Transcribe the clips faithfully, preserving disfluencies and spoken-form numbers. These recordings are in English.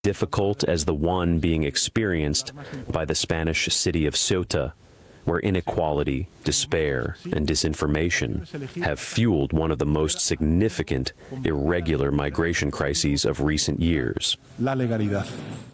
difficult as the one being experienced by the Spanish city of Ceuta, where inequality, despair, and disinformation have fueled one of the most significant irregular migration crises of recent years. La legalidad.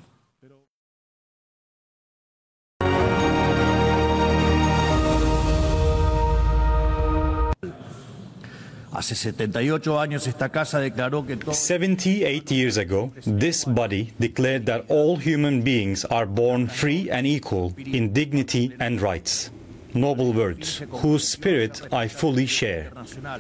seventy-eight years ago, this body declared that all human beings are born free and equal in dignity and rights. Noble words, whose spirit I fully share.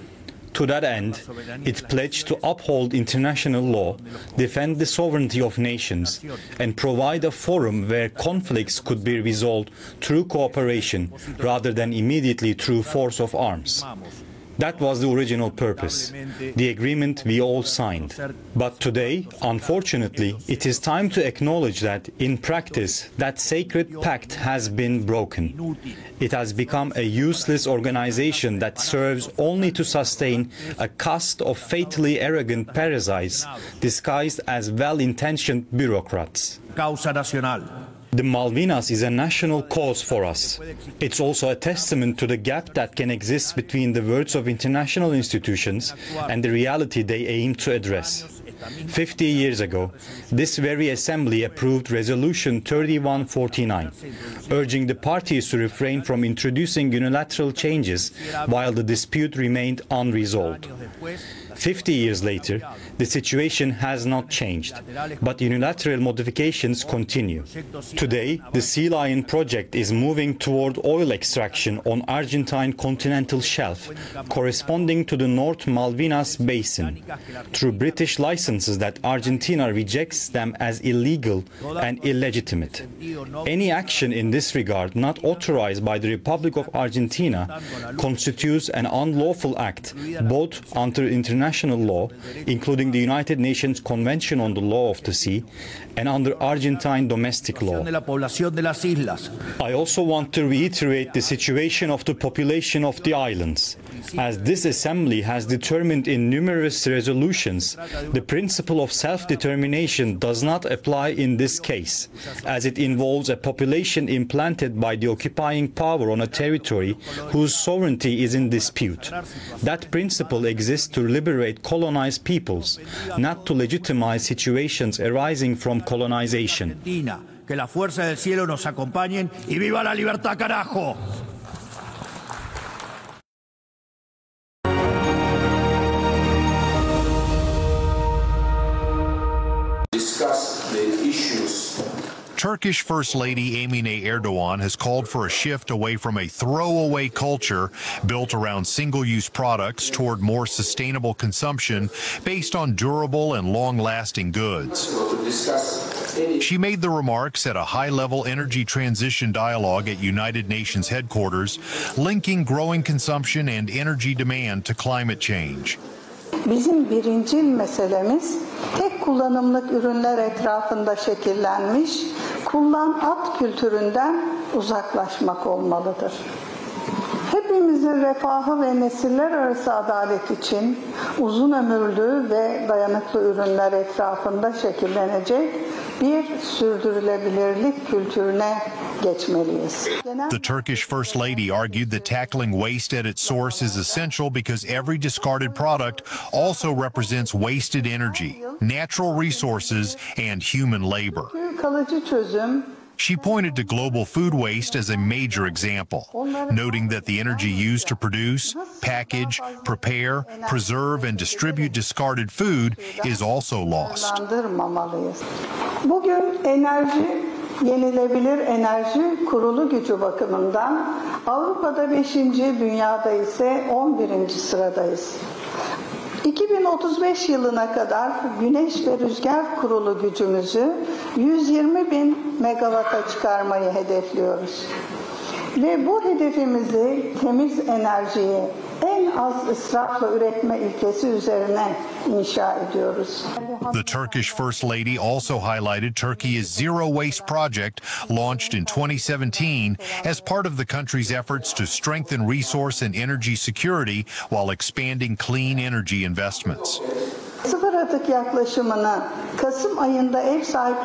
To that end, it pledged to uphold international law, defend the sovereignty of nations, and provide a forum where conflicts could be resolved through cooperation rather than immediately through force of arms. That was the original purpose, the agreement we all signed. But today, unfortunately, it is time to acknowledge that, in practice, that sacred pact has been broken. It has become a useless organization that serves only to sustain a caste of fatally arrogant parasites disguised as well-intentioned bureaucrats. Causa nacional. The Malvinas is a national cause for us. It's also a testament to the gap that can exist between the words of international institutions and the reality they aim to address. Fifty years ago, this very assembly approved Resolution thirty-one forty-nine, urging the parties to refrain from introducing unilateral changes while the dispute remained unresolved. Fifty years later, the situation has not changed, but unilateral modifications continue. Today, the Sea Lion project is moving toward oil extraction on Argentine continental shelf, corresponding to the North Malvinas Basin, through British licenses that Argentina rejects them as illegal and illegitimate. Any action in this regard not authorized by the Republic of Argentina constitutes an unlawful act, both under international law, including the United Nations Convention on the Law of the Sea, and under Argentine domestic law. I also want to reiterate the situation of the population of the islands. As this assembly has determined in numerous resolutions, the principle of self-determination does not apply in this case, as it involves a population implanted by the occupying power on a territory whose sovereignty is in dispute. That principle exists to liberate colonized peoples, not to legitimize situations arising from colonization. Que la fuerza del cielo nos acompañen y viva la libertad, carajo. Discuss the issues. Turkish First Lady Emine Erdogan has called for a shift away from a throwaway culture built around single-use products toward more sustainable consumption based on durable and long-lasting goods. She made the remarks at a high-level energy transition dialogue at United Nations headquarters, linking growing consumption and energy demand to climate change. Bizim birincil meselemiz tek kullanımlık ürünler etrafında şekillenmiş, kullan at kültüründen uzaklaşmak olmalıdır. Hepimizin refahı ve nesiller arası adalet için uzun ömürlü ve dayanıklı ürünler etrafında şekillenecek bir sürdürülebilirlik kültürüne geçmeliyiz. The Turkish First Lady argued that tackling waste at its source is essential because every discarded product also represents wasted energy, natural resources, and human labor. Kalıcı çözüm. She pointed to global food waste as a major example, noting that the energy used to produce, package, prepare, preserve, and distribute discarded food is also lost. Bugün enerji, yenilebilir enerji kurulu gücü bakımından Avrupa'da beşinci, dünyada ise on birinci sıradayız. iki bin otuz beş yılına kadar güneş ve rüzgar kurulu gücümüzü yüz yirmi bin megawata çıkarmayı hedefliyoruz. Ve bu hedefimizi temiz enerjiyi en az israfla üretme ilkesi üzerine inşa ediyoruz. The Turkish First Lady also highlighted Turkey's Zero Waste Project, launched in twenty seventeen as part of the country's efforts to strengthen resource and energy security while expanding clean energy investments. Sıfır atık yaklaşımını Kasım ayında ev sahipliği